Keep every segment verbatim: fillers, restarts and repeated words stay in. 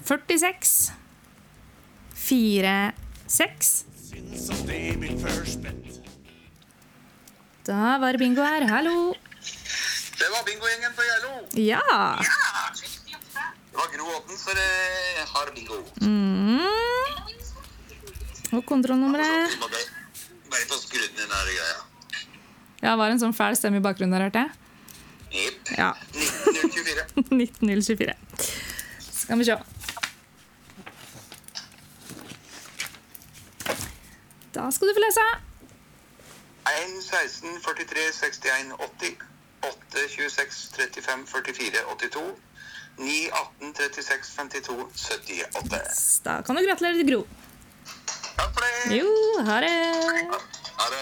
førtiseks, fire, seks. Da var det bingo her, hallo. Det var bingo-gjengen på Gjerlo. Ja. Det var Gro Odden, så det har bingo. Mm. Og kontrollnummeret. Vi må bare, bare få skrudd ned denne greia. Ja, var en sånn fæl stemme i bakgrunnen der, hørte jeg? Jepp. Ja. nitten null tjuefire. nitten null tjuefire. Skal vi se. Da skal du få lese. en seksten førtitre sekstien åtti, åtte tjueseks trettifem førtifire åttito, ni atten trettiseks femtito syttiåtte. Da kan du gratulere til Gro. Takk for det. Jo, ha det. Ha det.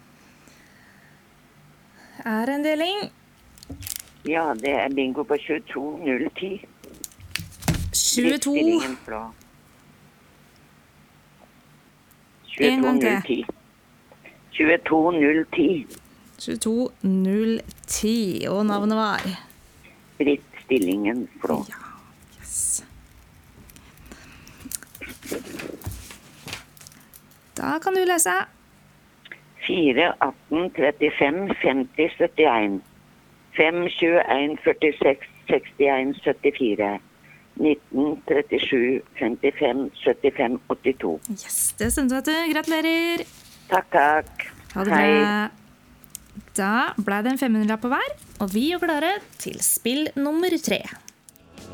Er det en deling? Ja, det er bingo på tjueto null ti. tjueto. Stillingen fra En gang til. tjueto null ti. tjueto null ti. tjueto null ti. Og navnet var? Britt Stillingen Flå. Ja, yes. Da kan du lese. fire atten trettifem femti syttien. fem tjueen førtiseks sekstien syttifire. nitten trettisju femtifem syttifem åttito. Yes, det stemte at du. Gratulerer. Takk, takk. Ha det bra. Da ble det en femhundrelapp på hver, og vi er klare til spill nummer tre.